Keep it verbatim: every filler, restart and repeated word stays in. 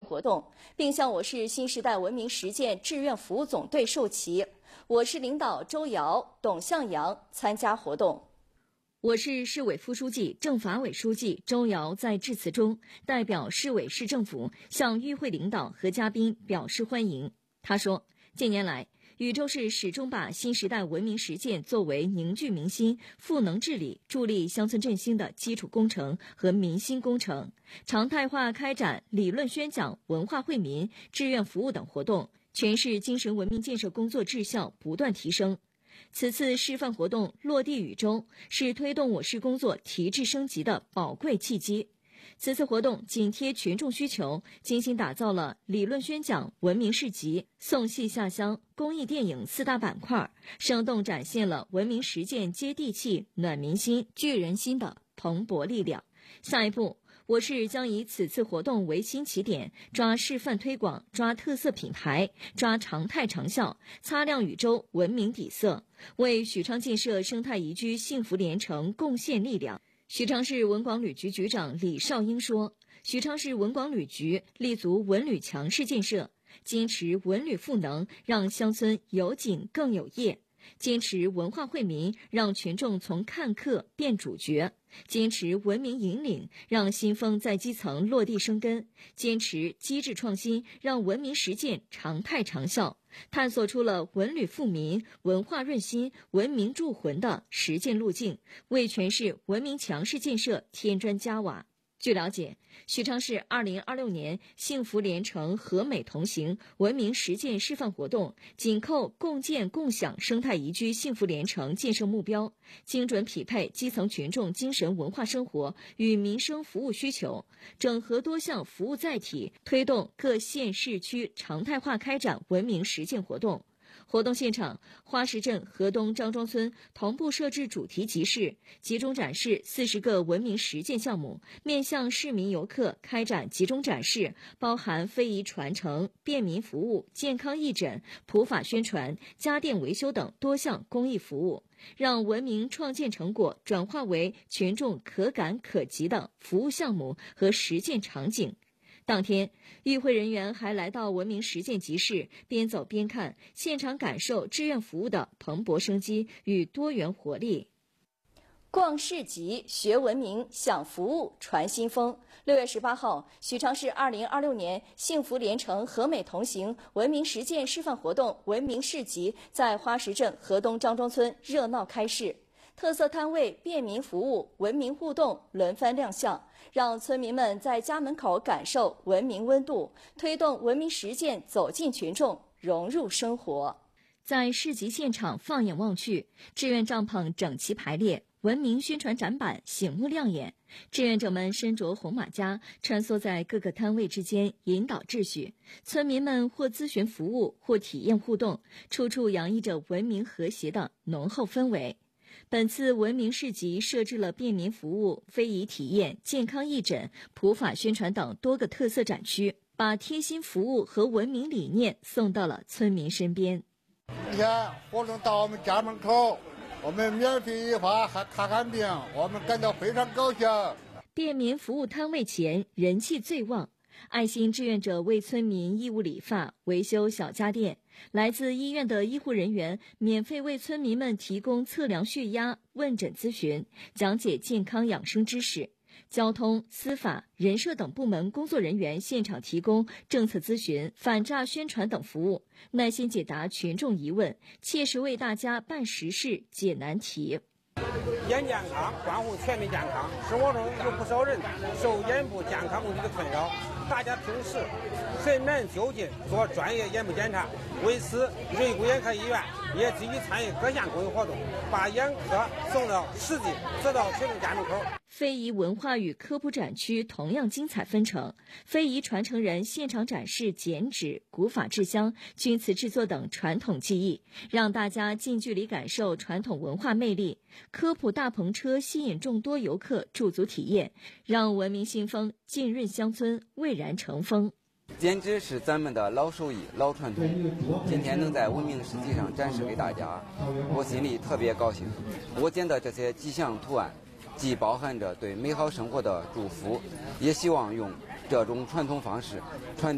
活动，并向我市新时代文明实践志愿服务总队授旗。我市领导周瑶、董向阳参加活动。 我市市委副书记、政法委书记周瑶在致辞中代表市委市政府向与会领导和嘉宾表示欢迎。他说，近年来，禹州市始终把新时代文明实践作为凝聚民心、赋能治理、助力乡村振兴的基础工程和民心工程，常态化开展理论宣讲、文化惠民、志愿服务等活动，全市精神文明建设工作质效不断提升。此次示范活动落地禹州，是推动我市工作提质升级的宝贵契机。此次活动紧贴群众需求，精心打造了理论宣讲、文明市集、送戏下乡、公益电影四大板块，生动展现了文明实践接地气、暖民心、聚人心的蓬勃力量。下一步，我市将以此次活动为新起点，抓示范推广，抓特色品牌，抓常态长效，擦亮禹州文明底色，为许昌建设生态宜居幸福连城贡献力量。许昌市文广旅局局长李少英说，许昌市文广旅局立足文旅强市建设，坚持文旅赋能，让乡村有景更有业，坚持文化惠民，让群众从看客变主角，坚持文明引领，让新风在基层落地生根，坚持机制创新，让文明实践常态长效，探索出了文旅富民、文化润心、文明铸魂的实践路径，为全市文明强市建设添砖加瓦。据了解，许昌市二零二六年幸福连城和美同行文明实践示范活动紧扣共建共享生态宜居幸福连城建设目标，精准匹配基层群众精神文化生活与民生服务需求，整合多项服务载体，推动各县市区常态化开展文明实践活动。活动现场，花石镇河东张庄村同步设置主题集市，集中展示四十个文明实践项目，面向市民游客开展集中展示，包含非遗传承、便民服务、健康义诊、普法宣传、家电维修等多项公益服务，让文明创建成果转化为群众可感可及的服务项目和实践场景。当天，与会人员还来到文明实践集市，边走边看，现场感受志愿服务的蓬勃生机与多元活力。 逛市集，学文明，享服务，传新风。六月十八号，许昌市二零二六年幸福连城和美同行文明实践示范活动文明市集在花石镇河东张庄村热闹开市。特色摊位、便民服务、文明互动轮番亮相，让村民们在家门口感受文明温度，推动文明实践走进群众，融入生活。 在市集现场放眼望去，志愿帐篷整齐排列，文明宣传展板醒目亮眼，志愿者们身着红马甲，穿梭在各个摊位之间，引导秩序。村民们或咨询服务，或体验互动，处处洋溢着文明和谐的浓厚氛围。本次文明市集设置了便民服务、非遗体验、健康义诊、普法宣传等多个特色展区，把贴心服务和文明理念送到了村民身边。 今天活动到我们家门口，我们免费一发还看看病，我们感到非常高兴。 便民服务摊位前人气最旺，爱心志愿者为村民义务理发、维修小家电，来自医院的医护人员免费为村民们提供测量血压、问诊咨询，讲解健康养生知识。交通、司法、人社等部门工作人员现场提供政策咨询、反诈宣传等服务，耐心解答群众疑问，切实为大家办实事、解难题。 眼健康，关乎全民健康。生活中有不少人受眼部健康问题的困扰，大家平时很难就近做专业眼部检查。为此，瑞谷眼科医院也积极参与各项公益活动，把眼科送到实际，走到群众家门口。 非遗文化与科普展区同样精彩纷呈，非遗传承人现场展示剪纸、古法制香、钧瓷制作等传统技艺，让大家近距离感受传统文化魅力。科普大篷车吸引众多游客驻足体验，让文明新风浸润乡村，蔚然成风。 剪纸是咱们的老手艺、老传统，今天能在文明市集上展示给大家，我心里特别高兴。我剪的这些吉祥图案既包含着对美好生活的祝福，也希望用这种传统方式传